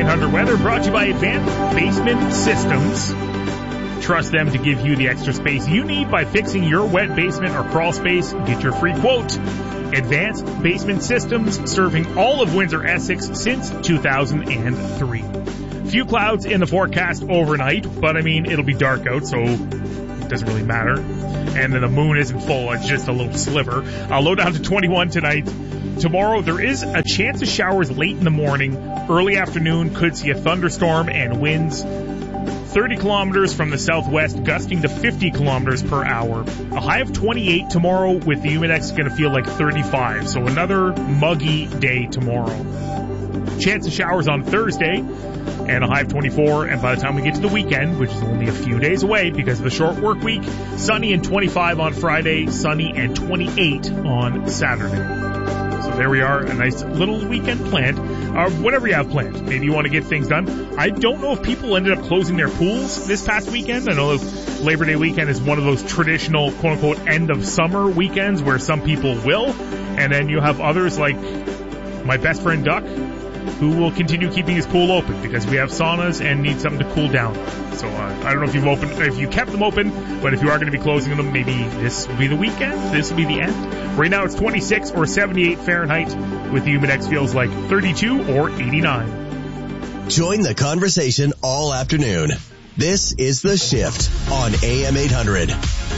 AM800 weather brought to you by Advanced Basement Systems. Trust them to give you the extra space you need by fixing your wet basement or crawl space. Get your free quote. Advanced Basement Systems, serving all of Windsor-Essex since 2003. Few clouds in the forecast overnight, but I mean, it'll be dark out, so it doesn't really matter. And then the moon isn't full, it's just a little sliver. Low down to 21 tonight. Tomorrow, there is a chance of showers late in the morning. Early afternoon, could see a thunderstorm and winds 30 kilometers from the southwest, gusting to 50 kilometers per hour. A high of 28 tomorrow, with the Humidex going to feel like 35. So another muggy day tomorrow. Chance of showers on Thursday, and a high of 24. And by the time we get to the weekend, which is only a few days away because of the short work week, sunny and 25 on Friday, sunny and 28 on Saturday. So there we are, a nice little weekend planned. Whatever you have planned. Maybe you want to get things done. I don't know if people ended up closing their pools this past weekend. I know Labor Day weekend is one of those traditional, quote-unquote, end-of-summer weekends where some people will. And then you have others like my best friend Duck, who will continue keeping his pool open because we have saunas and need something to cool down. So I don't know if you kept them open, but if you are going to be closing them, maybe this will be the weekend. This will be the end. Right now it's 26 or 78 Fahrenheit with the Humidex feels like 32 or 89. Join the conversation all afternoon. This is The Shift on AM 800.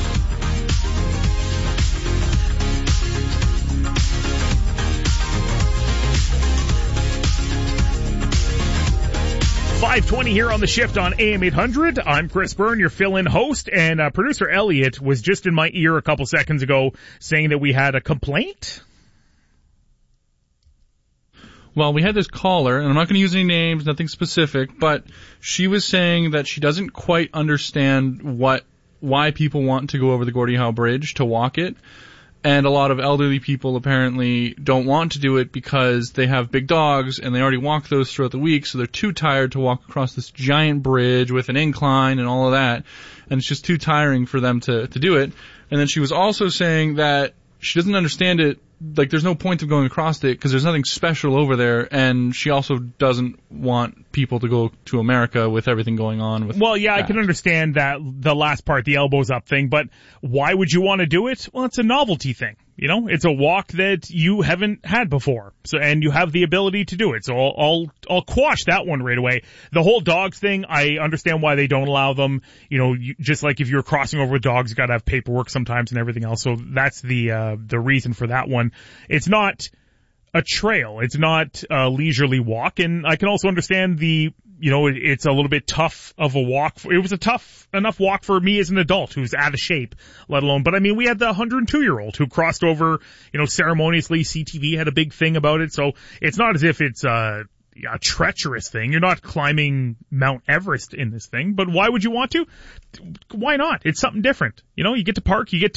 5:20 here on The Shift on AM 800. I'm Chris Byrne, your fill-in host, and producer Elliot was just in my ear a couple seconds ago saying that we had a complaint. Well, we had this caller, and I'm not going to use any names, nothing specific, but she was saying that she doesn't quite understand why people want to go over the Gordie Howe Bridge to walk it. And a lot of elderly people apparently don't want to do it because they have big dogs and they already walk those throughout the week, so they're too tired to walk across this giant bridge with an incline and all of that. And it's just too tiring for them to do it. And then she was also saying that she doesn't understand it. Like, there's no point of going across it because there's nothing special over there, and she also doesn't want people to go to America with everything going on with Well, yeah, that. I can understand that, the last part, the elbows up thing, but why would you want to do it? Well, it's a novelty thing. You know, it's a walk that you haven't had before. So, and you have the ability to do it. So I'll quash that one right away. The whole dogs thing, I understand why they don't allow them. You know, just like if you're crossing over with dogs, you gotta have paperwork sometimes and everything else. So that's the reason for that one. It's not a trail. It's not a leisurely walk. And I can also understand it's a little bit tough of a walk. It was a tough enough walk for me as an adult who's out of shape, let alone. But I mean, we had the 102-year-old who crossed over, ceremoniously. CTV had a big thing about it. So it's not as if it's a treacherous thing. You're not climbing Mount Everest in this thing. But why would you want to? Why not? It's something different. You get to park. You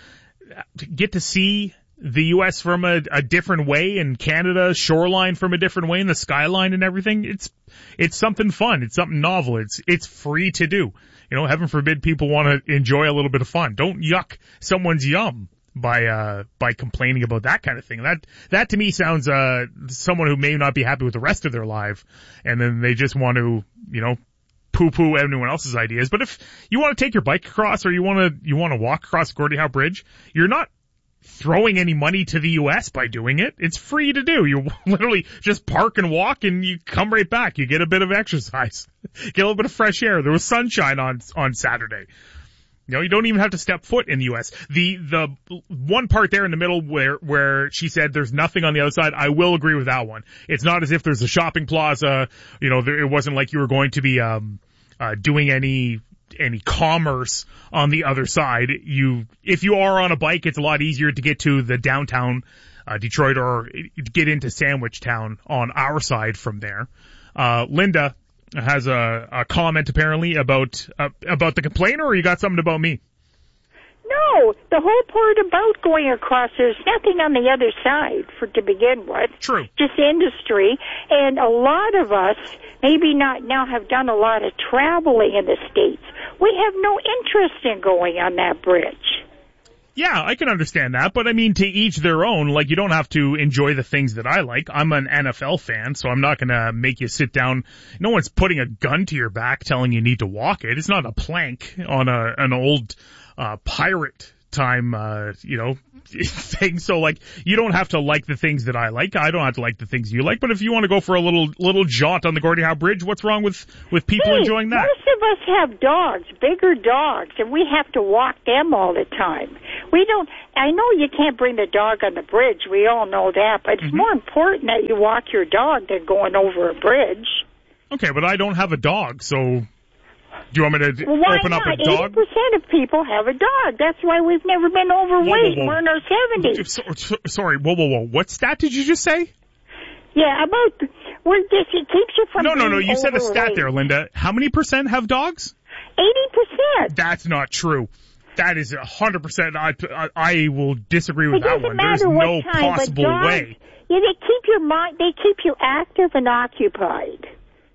get to see the U.S. from a different way, and Canada's shoreline from a different way, and the skyline and everything. It's something fun. It's something novel. It's free to do. Heaven forbid people want to enjoy a little bit of fun. Don't yuck someone's yum by complaining about that kind of thing. That to me sounds, someone who may not be happy with the rest of their life, and then they just want to, poo-poo everyone else's ideas. But if you want to take your bike across, or you want to walk across Gordie Howe Bridge, you're not throwing any money to the U.S. by doing it. It's free to do. You literally just park and walk, and you come right back. You get a bit of exercise, get a little bit of fresh air. There was sunshine on Saturday. You don't even have to step foot in the U.S. The one part there in the middle where she said there's nothing on the other side, I will agree with that one. It's not as if there's a shopping plaza. It wasn't like you were going to be doing any commerce on the other side. If you are on a bike, it's a lot easier to get to the downtown Detroit, or get into Sandwich Town on our side from there. Linda has a comment apparently about the complainer, or you got something about me? No, the whole part about going across, there's nothing on the other side to begin with. True. Just industry. And a lot of us, maybe not now, have done a lot of traveling in the States. We have no interest in going on that bridge. Yeah, I can understand that, but I mean, to each their own. Like, you don't have to enjoy the things that I like. I'm an NFL fan, so I'm not gonna make you sit down. No one's putting a gun to your back telling you need to walk it. It's not a plank on an old, pirate time, thing. So, like, you don't have to like the things that I like. I don't have to like the things you like. But if you want to go for a little jaunt on the Gordie Howe Bridge, what's wrong with people enjoying that? Most of us have dogs, bigger dogs, and we have to walk them all the time. We don't. I know you can't bring the dog on the bridge. We all know that, but it's more important that you walk your dog than going over a bridge. Okay, but I don't have a dog, so. Do you want me to why open up not? a dog? 80% of people have a dog. That's why we've never been overweight. Whoa. We're in our 70s. Sorry, whoa. What stat did you just say? Yeah, it keeps you from No. being You said a stat overweight. there, Linda. How many percent have dogs? 80%. That's not true. That is 100%. I will disagree with It that doesn't one. There's matter what no time, but possible dogs, way. Yeah, they keep you active and occupied.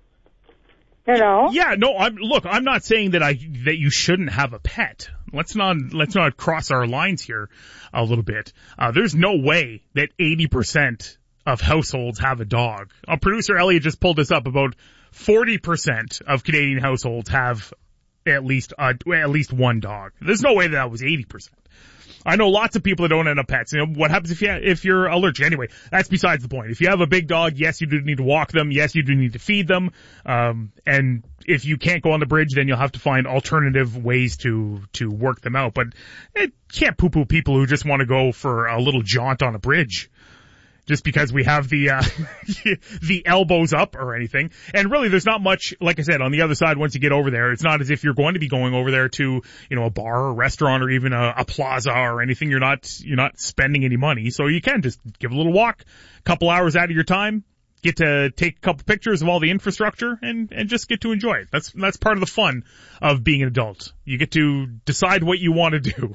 You know? Yeah, no, I'm not saying that you shouldn't have a pet. Let's not cross our lines here a little bit. There's no way that 80% of households have a dog. Producer Elliot just pulled this up. About 40% of Canadian households have at least one dog. There's no way that was 80%. I know lots of people that don't end up pets. You know, what happens if you're allergic? Anyway, that's besides the point. If you have a big dog, yes, you do need to walk them. Yes, you do need to feed them. And if you can't go on the bridge, then you'll have to find alternative ways to work them out. But it can't poo-poo people who just want to go for a little jaunt on a bridge. Just because we have the the elbows up or anything. And really there's not much, like I said, on the other side once you get over there. It's not as if you're going to be going over there to, a bar or a restaurant or even a plaza or anything. You're not spending any money. So you can just give a little walk, a couple hours out of your time, get to take a couple pictures of all the infrastructure and just get to enjoy it. That's part of the fun of being an adult. You get to decide what you want to do.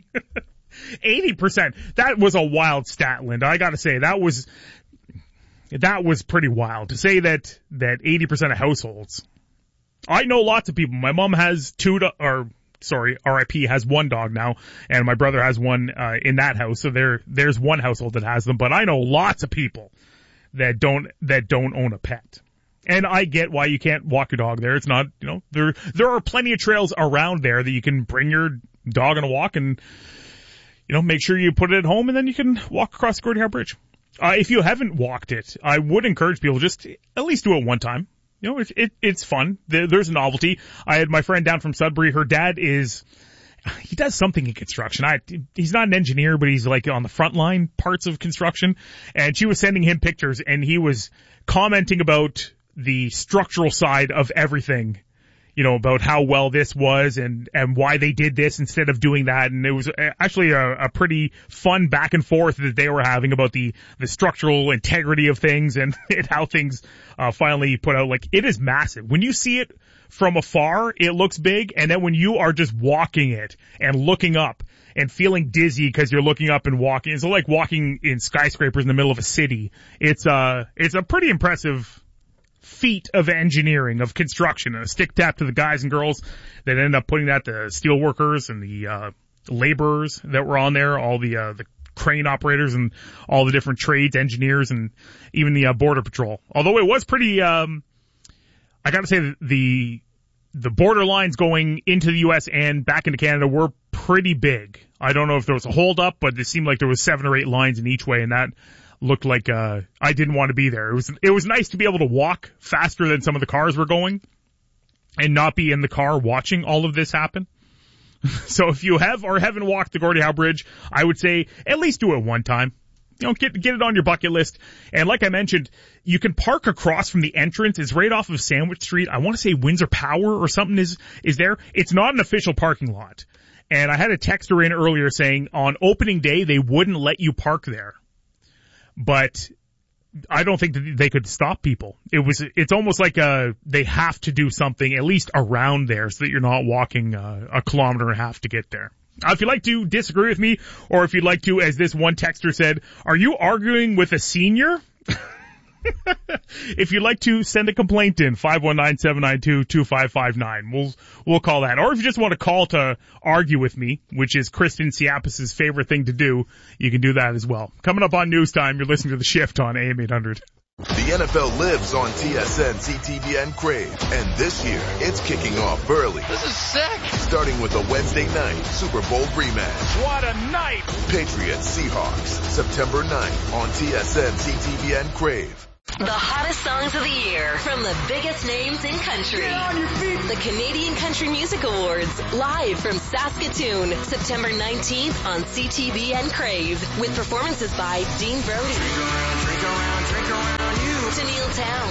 80%. That was a wild stat, Linda. I gotta say, that was pretty wild. To say that 80% of households. I know lots of people. My mom has RIP has one dog now, and my brother has one, in that house. So there's one household that has them, but I know lots of people that don't own a pet. And I get why you can't walk your dog there. It's not, there are plenty of trails around there that you can bring your dog on a walk and, make sure you put it at home and then you can walk across the Gordie Howe Bridge. If you haven't walked it, I would encourage people just at least do it one time. It's fun. There's a novelty. I had my friend down from Sudbury. Her dad he does something in construction. He's not an engineer, but he's like on the front line parts of construction. And she was sending him pictures and he was commenting about the structural side of everything. About how well this was and why they did this instead of doing that. And it was actually a pretty fun back and forth that they were having about the structural integrity of things and how things, finally put out. Like, it is massive. When you see it from afar, it looks big. And then when you are just walking it and looking up and feeling dizzy because you're looking up and walking, it's like walking in skyscrapers in the middle of a city. It's a pretty impressive feat of engineering, of construction, and a stick tap to the guys and girls that end up putting that, the steel workers and the laborers that were on there, all the crane operators and all the different trades, engineers, and even the border patrol. Although it was pretty, I gotta say the border lines going into the U.S. and back into Canada were pretty big. I don't know if there was a hold up, but it seemed like there was 7 or 8 lines in each way, and that looked like I didn't want to be there. It was nice to be able to walk faster than some of the cars were going and not be in the car watching all of this happen. So if you have or haven't walked the Gordie Howe Bridge, I would say at least do it one time. Get it on your bucket list. And like I mentioned, you can park across from the entrance. It's right off of Sandwich Street. I want to say Windsor Power or something is there. It's not an official parking lot. And I had a texter in earlier saying on opening day they wouldn't let you park there. But I don't think that they could stop people. It's almost like they have to do something at least around there so that you're not walking a kilometer and a half to get there. If you'd like to disagree with me, or if you'd like to, as this one texter said, are you arguing with a senior? If you'd like to send a complaint in, 519-792-2559. We'll call that. Or if you just want to call to argue with me, which is Kristen Siapas' favorite thing to do, you can do that as well. Coming up on News Time, you're listening to The Shift on AM 800. The NFL lives on TSN, CTVN, Crave, and this year it's kicking off early. This is sick! Starting with a Wednesday night Super Bowl rematch. What a night! Patriots Seahawks, September 9th on TSN, CTVN, Crave. The hottest songs of the year from the biggest names in country. Get on your feet. The Canadian Country Music Awards, live from Saskatoon, September 19th on CTVN Crave, with performances by Dean Brody, Drink around you. Tennille Towne,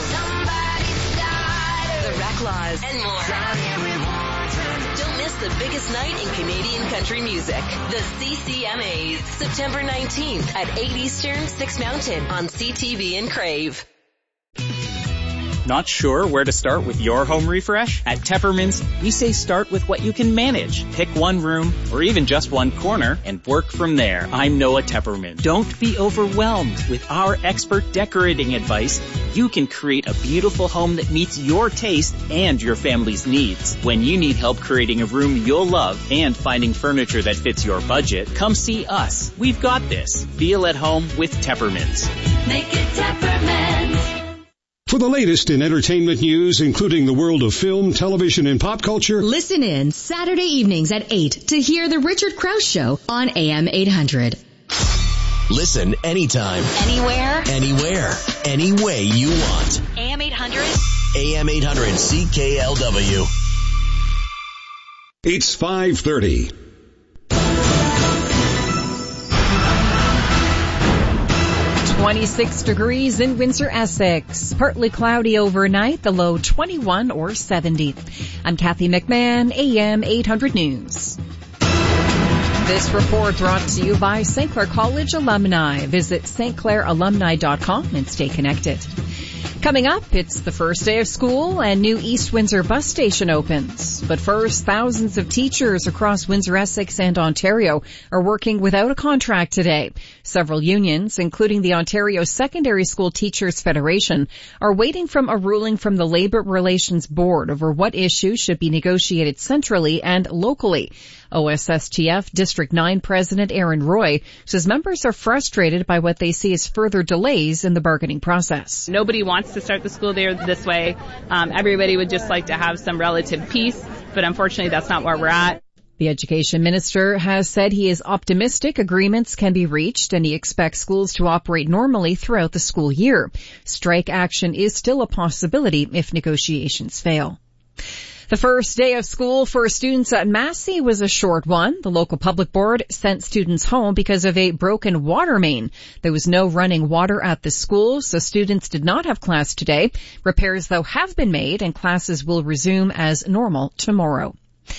The Reclaws, and more. Don't miss the biggest night in Canadian country music. The CCMAs, September 19th at 8 Eastern, 6 Mountain on CTVN Crave. Not sure where to start with your home refresh? At Tepperman's, we say start with what you can manage. Pick one room or even just one corner and work from there. I'm Noah Tepperman. Don't be overwhelmed. With our expert decorating advice, you can create a beautiful home that meets your taste and your family's needs. When you need help creating a room you'll love and finding furniture that fits your budget, come see us. We've got this. Feel at home with Tepperman's. Make it Tepperman's. For the latest in entertainment news, including the world of film, television, and pop culture, listen in Saturday evenings at 8 to hear The Richard Krause Show on AM 800. Listen anytime, Anywhere, any way you want. AM 800. AM 800 CKLW. it's 5:30. .26 degrees in Windsor, Essex. Partly cloudy overnight, the low 21 or 70. I'm Kathy McMahon, AM 800 News. This report brought to you by St. Clair College alumni. Visit stclairalumni.com and stay connected. Coming up, it's the first day of school and new East Windsor bus station opens. But first, thousands of teachers across Windsor, Essex and Ontario are working without a contract today. Several unions, including the Ontario Secondary School Teachers Federation, are waiting for a ruling from the Labour Relations Board over what issues should be negotiated centrally and locally. OSSTF District 9 President Aaron Roy says members are frustrated by what they see as further delays in the bargaining process. Nobody wants to start the school year this way. Everybody would just like to have some relative peace, but unfortunately that's not where we're at. The education minister has said he is optimistic agreements can be reached and he expects schools to operate normally throughout the school year. Strike action is still a possibility if negotiations fail. The first day of school for students at Massey was a short one. The local public board sent students home because of a broken water main. There was no running water at the school, so students did not have class today. Repairs, though, have been made, and classes will resume as normal tomorrow.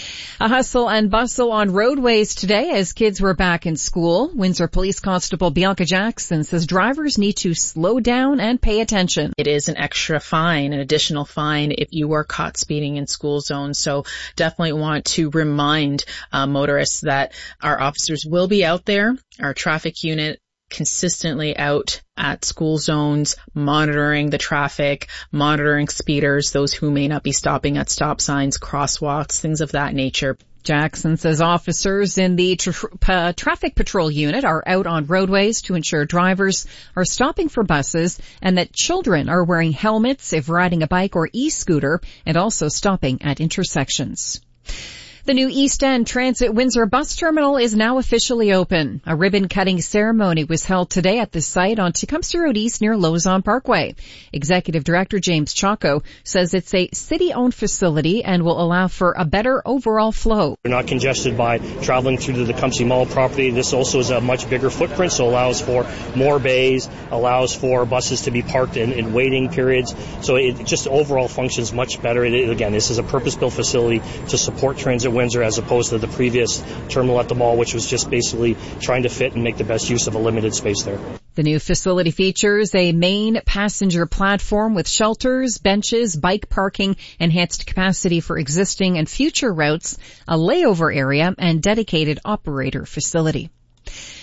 A hustle and bustle on roadways today as kids were back in school. Windsor Police Constable Bianca Jackson says drivers need to slow down and pay attention. It is an extra fine, an additional fine if you are caught speeding in school zones. So definitely want to remind motorists that our officers will be out there, our traffic unit consistently out at school zones, monitoring the traffic, monitoring speeders, those who may not be stopping at stop signs, crosswalks, things of that nature. Jackson says officers in the traffic patrol unit are out on roadways to ensure drivers are stopping for buses and that children are wearing helmets if riding a bike or e-scooter and also stopping at intersections. The new East End Transit Windsor bus terminal is now officially open. A ribbon-cutting ceremony was held today at the site on Tecumseh Road East near Lozon Parkway. Executive Director James Chaco says it's a city-owned facility and will allow for a better overall flow. We're not congested by traveling through to the Tecumseh Mall property. This also is a much bigger footprint, so allows for more bays, allows for buses to be parked in waiting periods. So it just overall functions much better. Again, this is a purpose-built facility to support Transit Windsor as opposed to the previous terminal at the mall, which was just basically trying to fit and make the best use of a limited space there. The new facility features a main passenger platform with shelters, benches, bike parking, enhanced capacity for existing and future routes, a layover area, and dedicated operator facility.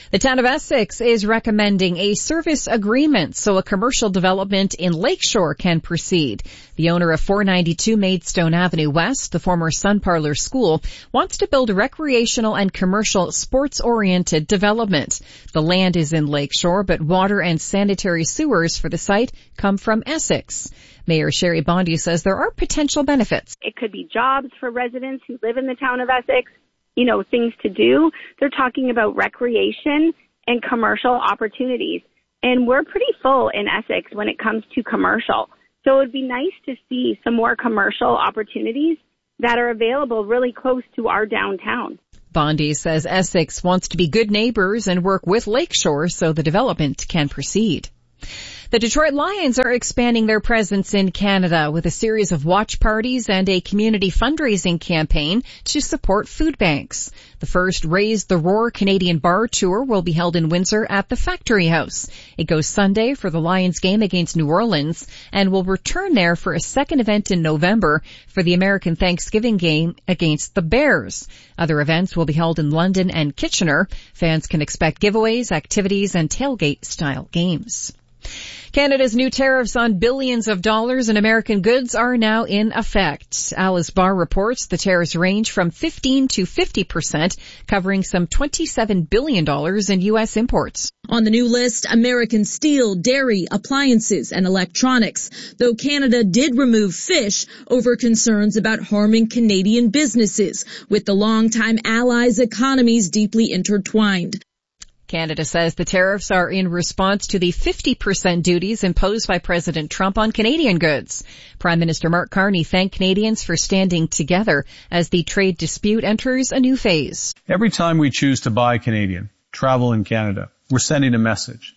The town of Essex is recommending a service agreement so a commercial development in Lakeshore can proceed. The owner of 492 Maidstone Avenue West, the former Sun Parlour School, wants to build a recreational and commercial sports-oriented development. The land is in Lakeshore, but water and sanitary sewers for the site come from Essex. Mayor Sherry Bondi says there are potential benefits. It could be jobs for residents who live in the town of Essex, things to do. They're talking about recreation and commercial opportunities. And we're pretty full in Essex when it comes to commercial. So it would be nice to see some more commercial opportunities that are available really close to our downtown. Bondi says Essex wants to be good neighbors and work with Lakeshore so the development can proceed. The Detroit Lions are expanding their presence in Canada with a series of watch parties and a community fundraising campaign to support food banks. The first Raise the Roar Canadian Bar Tour will be held in Windsor at the Factory House. It goes Sunday for the Lions game against New Orleans and will return there for a second event in November for the American Thanksgiving game against the Bears. Other events will be held in London and Kitchener. Fans can expect giveaways, activities, and tailgate-style games. Canada's new tariffs on billions of dollars in American goods are now in effect. Alice Barr reports the tariffs range from 15 to 50%, covering some $27 billion in U.S. imports. On the new list, American steel, dairy, appliances, and electronics, though Canada did remove fish over concerns about harming Canadian businesses, with the longtime allies' economies deeply intertwined. Canada says the tariffs are in response to the 50% duties imposed by President Trump on Canadian goods. Prime Minister Mark Carney thanked Canadians for standing together as the trade dispute enters a new phase. Every time we choose to buy Canadian, travel in Canada, we're sending a message.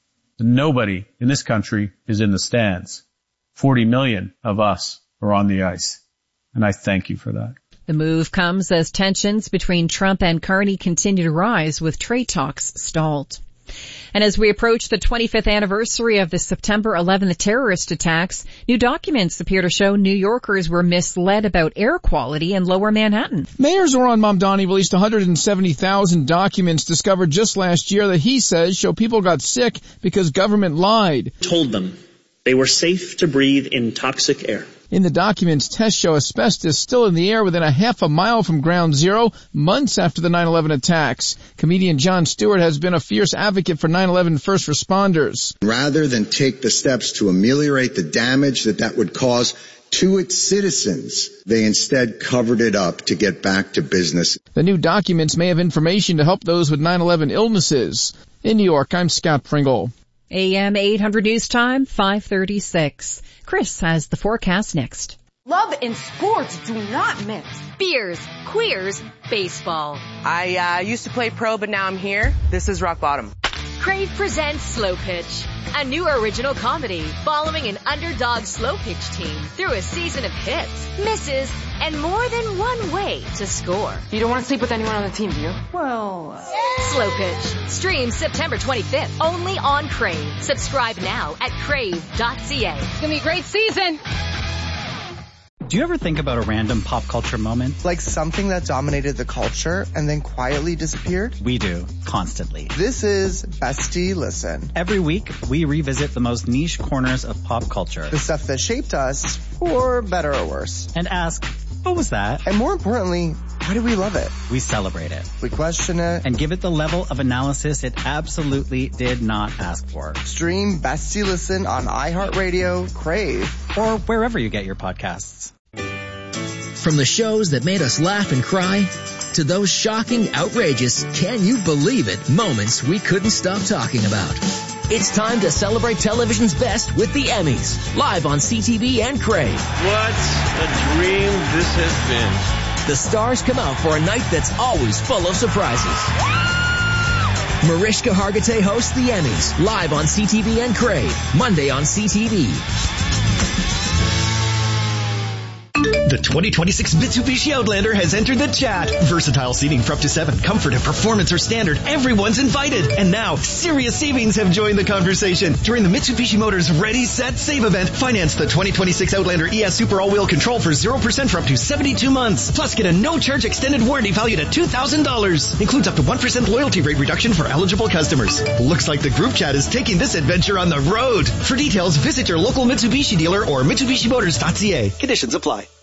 Nobody in this country is in the stands. 40 million of us are on the ice. And I thank you for that. The move comes as tensions between Trump and Carney continue to rise with trade talks stalled. And as we approach the 25th anniversary of the September 11th terrorist attacks, new documents appear to show New Yorkers were misled about air quality in Lower Manhattan. Mayor Zoran Mamdani released 170,000 documents discovered just last year that he says show people got sick because government lied. Told them they were safe to breathe in toxic air. In the documents, tests show asbestos still in the air within a half a mile from Ground Zero, months after the 9/11 attacks. Comedian Jon Stewart has been a fierce advocate for 9/11 first responders. Rather than take the steps to ameliorate the damage that would cause to its citizens, they instead covered it up to get back to business. The new documents may have information to help those with 9/11 illnesses. In New York, I'm Scott Pringle. AM 800 News Time, 5:36. Chris has the forecast next. Love and sports do not mix. Beers, queers, baseball. I used to play pro, but now I'm here. This is rock bottom. Crave presents Slow Pitch, a new original comedy following an underdog slow pitch team through a season of hits, misses, and more than one way to score. You don't want to sleep with anyone on the team, do you? Well... Slow Pitch. Streams September 25th only on Crave. Subscribe now at crave.ca. It's going to be a great season. Do you ever think about a random pop culture moment? Like something that dominated the culture and then quietly disappeared? We do, constantly. This is Bestie Listen. Every week, we revisit the most niche corners of pop culture. The stuff that shaped us, for better or worse. And ask, what was that? And more importantly, why do we love it? We celebrate it. We question it. And give it the level of analysis it absolutely did not ask for. Stream Bestie Listen on iHeartRadio, Crave, or wherever you get your podcasts. From the shows that made us laugh and cry, to those shocking, outrageous, can you believe it moments we couldn't stop talking about. It's time to celebrate television's best with the Emmys, live on CTV and Crave. What a dream this has been. The stars come out for a night that's always full of surprises. Mariska Hargitay hosts the Emmys, live on CTV and Crave, Monday on CTV. The 2026 Mitsubishi Outlander has entered the chat. Versatile seating for up to 7. Comfort and performance are standard. Everyone's invited. And now, serious savings have joined the conversation. During the Mitsubishi Motors Ready, Set, Save event, finance the 2026 Outlander ES Super All-Wheel Control for 0% for up to 72 months. Plus, get a no-charge extended warranty valued at $2,000. Includes up to 1% loyalty rate reduction for eligible customers. Looks like the group chat is taking this adventure on the road. For details, visit your local Mitsubishi dealer or MitsubishiMotors.ca. Conditions apply.